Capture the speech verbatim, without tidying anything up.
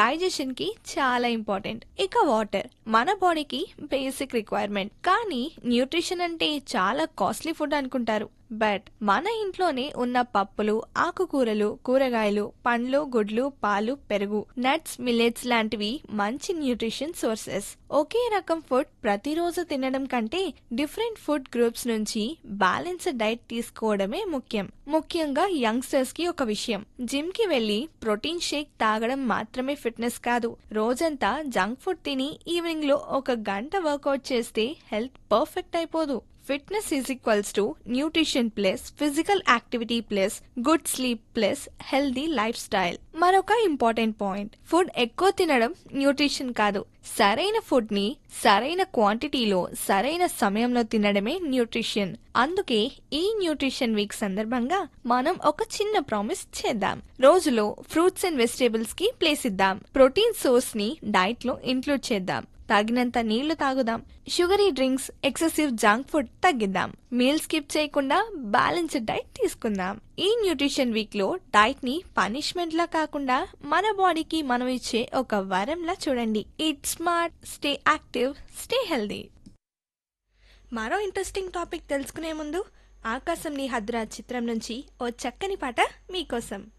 Digestion కి చాలా important. ఇక వాటర్ మన బాడీకి బేసిక్ రిక్వైర్మెంట్. కానీ న్యూట్రిషన్ అంటే చాలా కాస్ట్లీ ఫుడ్ అనుకుంటారు. బట్ మన ఇంట్లోనే ఉన్న పప్పులు, ఆకుకూరలు, కూరగాయలు, పండ్లు, గుడ్లు, పాలు, పెరుగు, నట్స్, మిల్లెట్స్ లాంటివి మంచి న్యూట్రిషన్ సోర్సెస్. ఒకే రకం ఫుడ్ ప్రతిరోజు తినడం కంటే డిఫరెంట్ ఫుడ్ గ్రూప్స్ నుంచి బ్యాలెన్స్డ్ డైట్ తీసుకోవడమే ముఖ్యం. ముఖ్యంగా యంగ్స్టర్స్ కి ఒక విషయం, జిమ్ కి వెళ్లి ప్రోటీన్ షేక్ తాగడం మాత్రమే ఫిట్నెస్ కాదు. రోజంతా జంక్ ఫుడ్ తిని ఈవినింగ్ లో ఒక గంట వర్కౌట్ చేస్తే హెల్త్ పర్ఫెక్ట్ అయిపోదు. Fitness is equals to nutrition plus physical activity plus good sleep plus healthy life style. మరొక ఇంపార్టెంట్ పాయింట్, ఫుడ్ ఎక్కువ తినడం న్యూట్రిషన్ కాదు. సరైన ఫుడ్ ని సరైన క్వాంటిటీలో సరైన సమయంలో తినడమే న్యూట్రిషన్. అందుకే ఈ న్యూట్రిషన్ వీక్ సందర్భంగా మనం ఒక చిన్న ప్రామిస్ చేద్దాం. రోజులో ఫ్రూట్స్ అండ్ వెజిటేబుల్స్ కి ప్లేస్ ఇద్దాం. ప్రోటీన్ సోర్స్ ని డైట్ లో ఇంక్లూడ్ చేద్దాం. తగినంత నీళ్లు తాగుదాం. Sugary drinks, excessive junk food తగ్గిద్దాం. Meal skip చేయకుండా బ్యాలెన్స్డ్ డైట్ తీసుకుందాం. ఈ న్యూట్రిషన్ వీక్ లో డైట్ ని పనిష్మెంట్ లా కాకుండా మన బాడీకి మనం ఇచ్చే ఒక వరంలా చూడండి. Eat smart, stay active, stay healthy. మరో ఇంట్రెస్టింగ్ టాపిక్ తెలుసుకునే ముందు ఆకాశం నీ హద్దురా చిత్రం నుంచి ఓ చక్కని పాట మీకోసం.